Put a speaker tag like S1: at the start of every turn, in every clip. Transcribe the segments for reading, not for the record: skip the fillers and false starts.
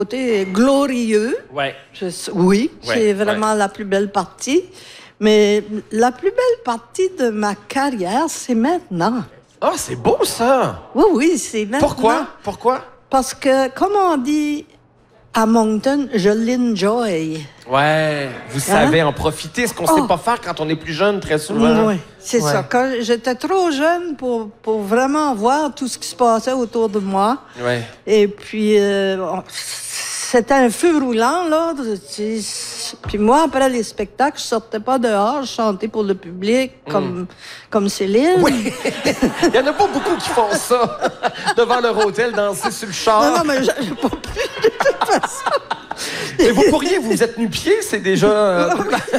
S1: côté glorieux.
S2: Ouais.
S1: Oui, c'est vraiment la plus belle partie. Mais la plus belle partie de ma carrière, c'est maintenant.
S2: Ah, c'est beau, ça!
S1: Oui, c'est maintenant.
S2: Pourquoi?
S1: Parce que, comme on dit à Moncton, je l'enjoy.
S2: Ouais, vous savez en profiter, ce qu'on sait pas faire quand on est plus jeune, très souvent.
S1: Oui, c'est ça. Quand j'étais trop jeune pour vraiment voir tout ce qui se passait autour de moi.
S2: Ouais.
S1: Et puis, c'était un feu roulant, là. Puis moi, après les spectacles, je sortais pas dehors, je chantais pour le public, comme Céline.
S2: Oui. Il y en a pas beaucoup qui font ça. Devant leur hôtel, danser sur le char.
S1: Non, mais j'ai pas pu, de toute façon.
S2: Et vous pourriez, vous êtes nu-pied, c'est déjà...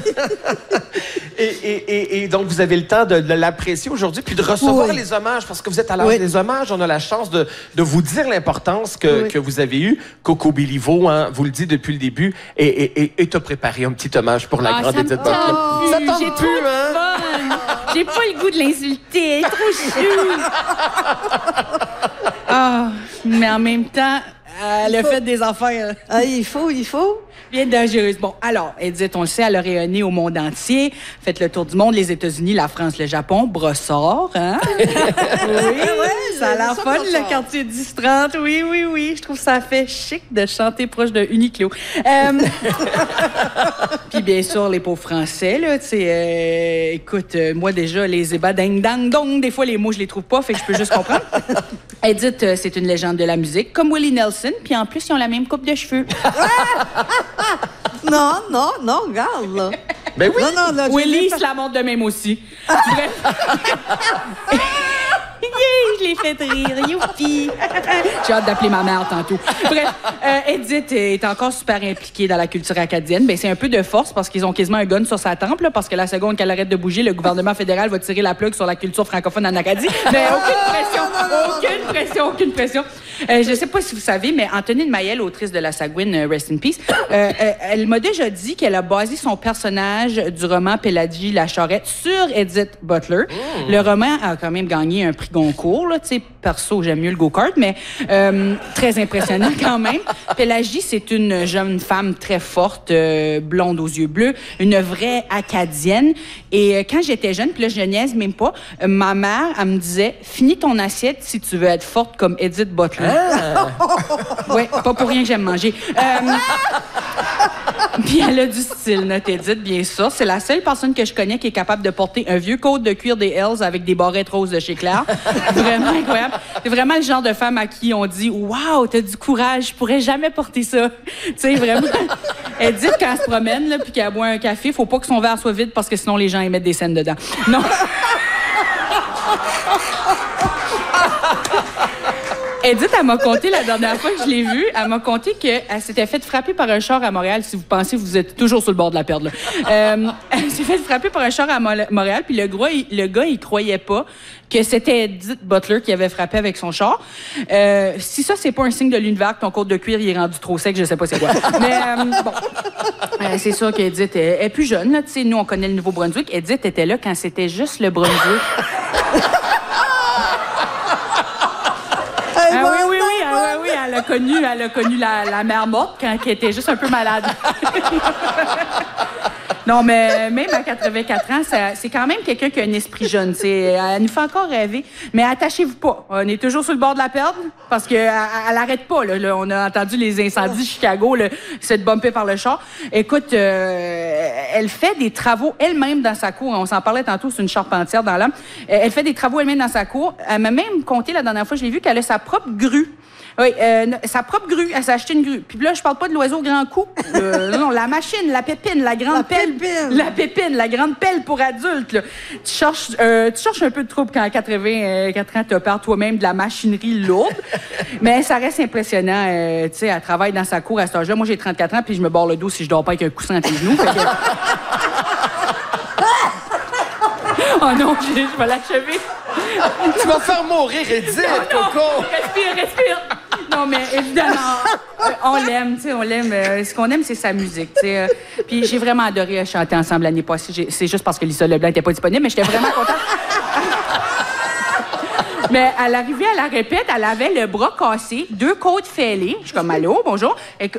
S2: et donc, vous avez le temps de l'apprécier aujourd'hui, puis de recevoir les hommages, parce que vous êtes à l'heure des hommages. On a la chance de vous dire l'importance que vous avez eue. Coco Béliveau, hein, vous le dit depuis le début, et t'as préparé un petit hommage pour la grande Edith Butler.
S3: Ça tente plus, hein? J'ai pas le goût de l'insulter, elle est trop chou. Mais en même temps... Elle a fait des affaires.
S1: Ah, il faut.
S3: Bien dangereuse. Bon, alors, Edith, on le sait, elle a rayonné au monde entier. Fait le tour du monde, les États-Unis, la France, le Japon, Brossard, hein? Oui, ça a l'air fun, le quartier 10-30. Oui. Je trouve ça fait chic de chanter proche de Uniqlo. Puis bien sûr, les pauvres Français, là, tu sais, écoute, moi déjà, les ébats ding-dang-dong, des fois, les mots, je les trouve pas, fait que je peux juste comprendre. Edith, c'est une légende de la musique, comme Willie Nelson, puis en plus, ils ont la même coupe de cheveux.
S1: Non, regarde, là.
S2: Ben oui.
S1: Non,
S3: Willie se la montre de même aussi. Bref. Je l'ai fait rire, youpi! J'ai hâte d'appeler ma mère tantôt. Bref, Edith est encore super impliquée dans la culture acadienne. Ben, c'est un peu de force parce qu'ils ont quasiment un gun sur sa tempe, là, parce que la seconde qu'elle arrête de bouger, le gouvernement fédéral va tirer la plug sur la culture francophone en Acadie. Mais aucune pression. Je sais pas si vous savez, mais Antonine Maillet, l'autrice de La Sagouine, Rest in Peace, elle m'a déjà dit qu'elle a basé son personnage du roman Péladgie la Charrette sur Edith Butler. Le roman a quand même gagné un prix Goncourt, là, tu sais, perso, j'aime mieux le go-kart, mais très impressionnant quand même. Pélagie, c'est une jeune femme très forte, blonde aux yeux bleus, une vraie Acadienne. Et quand j'étais jeune, puis là, je niaise même pas, ma mère, elle me disait, finis ton assiette si tu veux être forte comme Edith Butler. Oui, pas pour rien que j'aime manger. Puis elle a du style, notre Edith, bien sûr. C'est la seule personne que je connais qui est capable de porter un vieux coat de cuir des Hells avec des barrettes roses de chez Claire. Vraiment incroyable. C'est vraiment le genre de femme à qui on dit « Wow, t'as du courage, je pourrais jamais porter ça. » Tu sais, vraiment. Edith, quand elle se promène, là, puis qu'elle boit un café, faut pas que son verre soit vide parce que sinon les gens y mettent des scènes dedans. Non. Edith, elle m'a conté la dernière fois que je l'ai vue, elle m'a conté qu'elle s'était faite frapper par un char à Montréal. Si vous pensez, vous êtes toujours sur le bord de la perte, là. Elle s'est faite frapper par un char à Montréal, puis le gars, il croyait pas que c'était Edith Butler qui avait frappé avec son char. Si ça, c'est pas un signe de l'univers que ton côte de cuir il est rendu trop sec, je sais pas c'est quoi. Mais bon, c'est sûr qu'Edith est plus jeune, là. Tu sais, nous, on connaît le Nouveau-Brunswick. Edith était là quand c'était juste le Brunswick. Oui, elle a connu la mère morte quand elle était juste un peu malade. Non, mais même à 84 ans, c'est quand même quelqu'un qui a un esprit jeune. Elle nous fait encore rêver. Mais attachez-vous pas. On est toujours sur le bord de la perte parce qu'elle arrête pas. Là, on a entendu les incendies de Chicago, s'être bumpée par le char. Écoute, elle fait des travaux elle-même dans sa cour. On s'en parlait tantôt, c'est une charpentière dans l'âme. Elle fait des travaux elle-même dans sa cour. Elle m'a même conté la dernière fois, je l'ai vu, qu'elle a sa propre grue. Oui, sa propre grue. Elle s'est acheté une grue. Puis là, je parle pas de l'oiseau grand cou. Non, la machine, la pépine, la grande pelle. La pépine, la grande pelle pour adultes. Là. Tu cherches un peu de trouble quand à 84 ans, tu opères toi-même de la machinerie lourde. Mais ça reste impressionnant. Tu sais, elle travaille dans sa cour à cet âge-là. Moi, j'ai 34 ans, puis je me barre le dos si je dors pas avec un coussin entre les genoux. Oh non, je vais l'achever.
S2: Tu vas faire mourir Edith, Coco!
S3: Respire! Non, mais évidemment, on l'aime, tu sais, on l'aime. Ce qu'on aime, c'est sa musique, tu sais. Puis j'ai vraiment adoré chanter ensemble l'année passée. C'est juste parce que Lisa Leblanc n'était pas disponible, mais j'étais vraiment contente. Mais à l'arrivée à la répète, elle avait le bras cassé, 2 côtes fêlées. Je suis comme, allô, bonjour.